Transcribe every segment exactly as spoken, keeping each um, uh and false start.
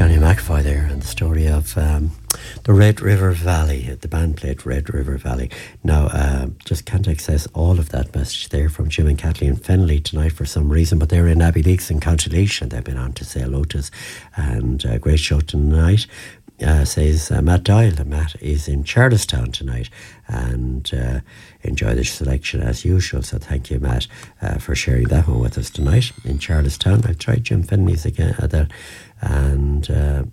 Johnny McAvoy there, and the story of um, the Red River Valley. The band played Red River Valley. Now, uh, just can't access all of that message there from Jim and Kathleen Fennelly tonight for some reason, but they're in Abbeyleix in County Laois, and they've been on to say hello to us. And a great show tonight. Uh, says uh, Matt Doyle. Matt is in Charlestown tonight, and uh, enjoy the selection as usual. So thank you, Matt, uh, for sharing that one with us tonight in Charlestown. I've tried Jim Fennelly's again at that, and uh,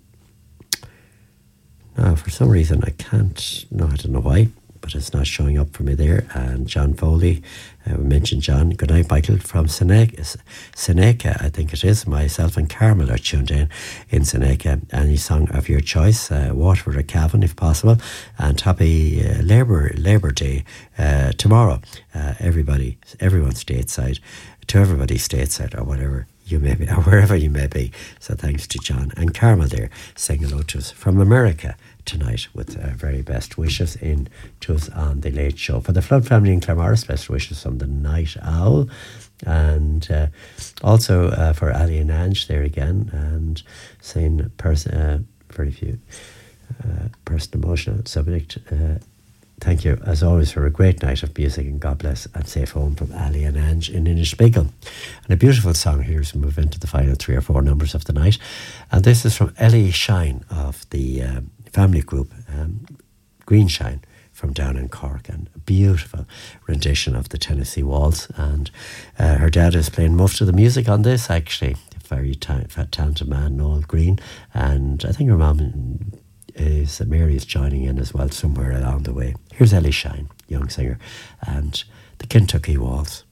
no, for some reason I can't. No, I don't know why, but it's not showing up for me there. And John Foley, uh, we mentioned John. Good night, Michael, from Seneca, Seneca, I think it is. Myself and Carmel are tuned in in Seneca. Any song of your choice, uh, Waterford or Cavan, if possible. And happy uh, Labour Labour Day uh, tomorrow. Uh, everybody, everyone stateside, to everybody stateside or whatever you may be, or wherever you may be. So thanks to John and Carmel there, saying hello to us from America tonight with uh, very best wishes in to us on the Late Show. For the Flood family in Claremorris, best wishes from the Night Owl. And uh, also uh, for Ali and Ange there again, and saying pers- uh, very few uh, personal emotional subject. Uh, Thank you, as always, for a great night of music, and God bless and safe home from Ali and Ange in Inishbigel. And a beautiful song here as we move into the final three or four numbers of the night. And this is from Ellie Shine of the um, family group um, Green Shine from down in Cork, and a beautiful rendition of the Tennessee Waltz. And uh, her dad is playing most of the music on this, actually. A very ta- talented man, Noel Green. And I think her mum is Mary is joining in as well somewhere along the way. Here's Ellie Shine, young singer, and the Kentucky Waltz.